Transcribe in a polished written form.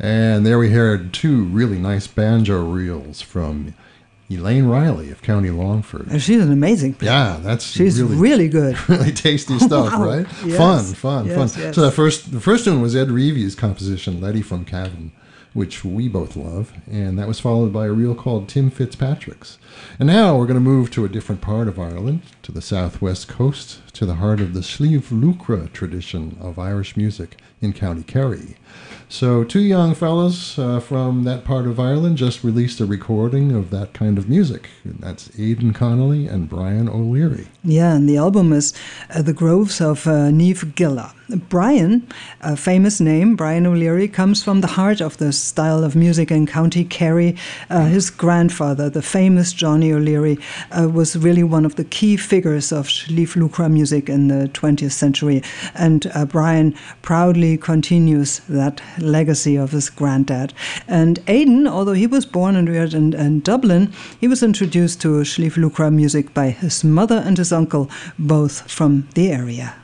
And there we heard two really nice banjo reels from Elaine Riley of County Longford. And she's an amazing player. Yeah, she's really good. Really tasty stuff, Wow. right? Yes. Fun. Yes. So the first one was Ed Reevy's composition, Letty from Cavan, which we both love, and that was followed by a reel called Tim Fitzpatrick's. And now we're going to move to a different part of Ireland, to the southwest coast, to the heart of the Sliabh Luachra tradition of Irish music in County Kerry. So two young fellows from that part of Ireland just released a recording of that kind of music. That's Aidan Connolly and Brian O'Leary. Yeah, and the album is The Groves of Niamh Gilla. Brian, a famous name, Brian O'Leary, comes from the heart of the style of music in County Kerry. His grandfather, the famous Johnny O'Leary, was really one of the key figures of Sliabh Luachra music in the 20th century. And Brian proudly continues that legacy of his granddad. And Aidan, although he was born and reared in Dublin, he was introduced to Sliabh Luachra music by his mother and his uncle, both from the area.